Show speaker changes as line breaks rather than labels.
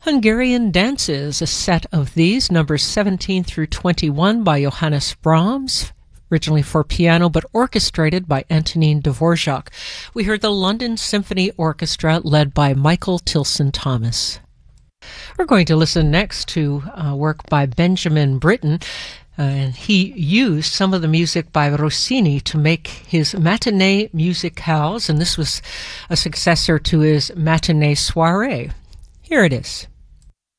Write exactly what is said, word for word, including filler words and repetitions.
Hungarian Dances, a set of these, numbers seventeen through twenty-one by Johannes Brahms, originally for piano but orchestrated by Antonin Dvorak. We heard the London Symphony Orchestra led by Michael Tilson Thomas. We're going to listen next to uh, work by Benjamin Britten, uh, and he used some of the music by Rossini to make his Matinée Musicales, and this was a successor to his Matinée Soirée. Here it is.